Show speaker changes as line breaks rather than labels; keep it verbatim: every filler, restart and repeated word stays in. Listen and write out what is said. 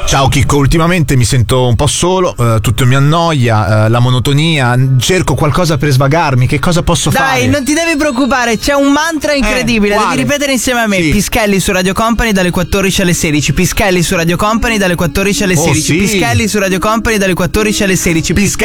Ciao Chicco, ultimamente mi sento un po' solo, eh, tutto mi annoia, eh, la monotonia, cerco qualcosa per svagarmi, che cosa posso
Dai,
fare?
Dai, non ti devi preoccupare, c'è un mantra incredibile,
Eh,
devi
quale?
ripetere insieme a me.
Sì.
Pischelli su Radio Company dalle quattordici alle sedici, Pischelli su Radio Company dalle quattordici alle
Oh,
sedici,
sì.
Pischelli su Radio Company dalle quattordici alle sedici, Pischelli